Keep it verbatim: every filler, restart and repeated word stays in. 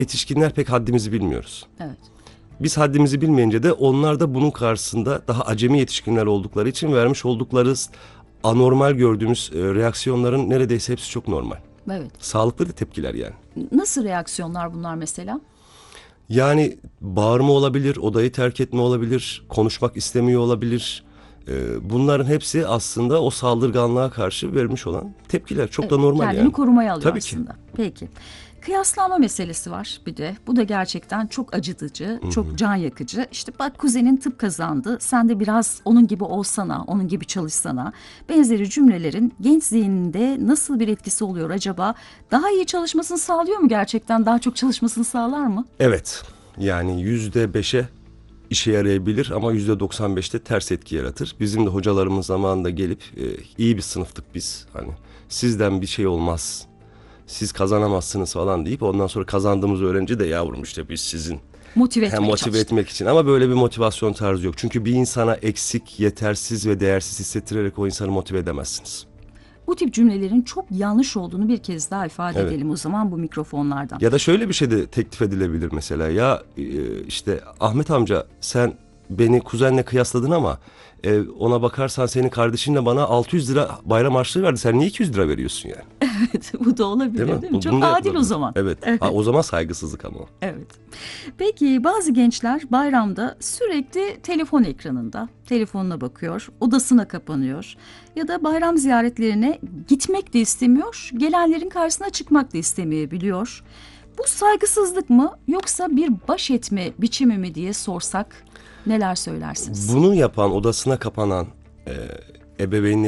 yetişkinler pek haddimizi bilmiyoruz. Evet. Biz haddimizi bilmeyince de onlar da bunun karşısında daha acemi yetişkinler oldukları için vermiş oldukları anormal gördüğümüz e, reaksiyonların neredeyse hepsi çok normal. Evet. Sağlıklı da tepkiler yani. Nasıl reaksiyonlar bunlar mesela? Yani bağırma olabilir, odayı terk etme olabilir, konuşmak istemiyor olabilir. Ee, bunların hepsi aslında o saldırganlığa karşı vermiş olan tepkiler. Çok Evet, da normal kendini yani. korumaya alıyor Tabii ki. aslında. Peki. Kıyaslama meselesi var bir de. Bu da gerçekten çok acıtıcı, çok can yakıcı. İşte bak kuzenin tıp kazandı, sen de biraz onun gibi olsana, onun gibi çalışsana. Benzeri cümlelerin genç zihninde nasıl bir etkisi oluyor acaba? Daha iyi çalışmasını sağlıyor mu gerçekten? Daha çok çalışmasını sağlar mı? Evet, yani yüzde beşe işe yarayabilir ama yüzde doksan beşte ters etki yaratır. Bizim de hocalarımız zamanında gelip e, iyi bir sınıftık biz. Hani sizden bir şey olmaz, siz kazanamazsınız falan deyip ondan sonra kazandığımız öğrenci de yavrum işte biz sizin Motive hem etmeye motive çalıştı. etmek için, ama böyle bir motivasyon tarzı yok. Çünkü bir insana eksik, yetersiz ve değersiz hissettirerek o insanı motive edemezsiniz. Bu tip cümlelerin çok yanlış olduğunu bir kez daha ifade Evet. edelim o zaman bu mikrofonlardan. Ya da şöyle bir şey de teklif edilebilir mesela. Ya e, işte Ahmet amca sen beni kuzenle kıyasladın ama e, ona bakarsan senin kardeşinle bana altı yüz lira bayram harçlığı verdi. Sen niye iki yüz lira veriyorsun yani? Evet, bu da olabilir Değil mi? değil mi? Bu- Çok bunu da adil o yapılabilir. zaman. Evet. Evet. Ha, o zaman saygısızlık ama. Evet. Peki bazı gençler bayramda sürekli telefon ekranında, telefonuna bakıyor, odasına kapanıyor ya da bayram ziyaretlerine gitmek de istemiyor, gelenlerin karşısına çıkmak da istemeyebiliyor. Bu saygısızlık mı yoksa bir baş etme biçimi mi diye sorsak neler söylersiniz? Bunu yapan, odasına kapanan e, ebeveynleri